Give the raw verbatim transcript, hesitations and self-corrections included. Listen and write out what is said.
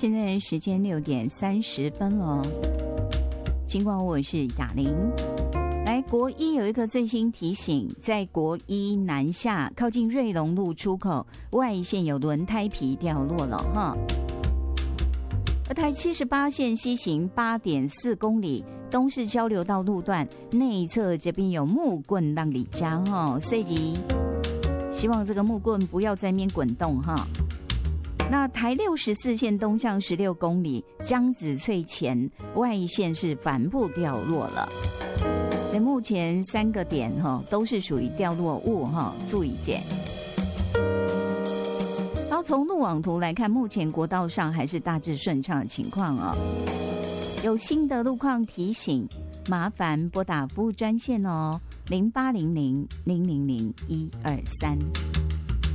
现在时间六点三十分了。尽管我是雅玲。来，国一有一个最新提醒，在国一南下靠近瑞隆路出口外线有轮胎皮掉落了哈。而台七十八线西行 八点四公里，东势交流道路段内侧这边有木棍让你加哈，所以希望这个木棍不要在那边滚动哈。那台六十四线东向十六公里，江子翠前外线是帆布掉落了。所以目前三个点哈都是属于掉落物哈，注意见。然后从路网图来看，目前国道上还是大致顺畅的情况哦。有新的路况提醒，麻烦拨打服务专线哦，零八零零零零零一二三。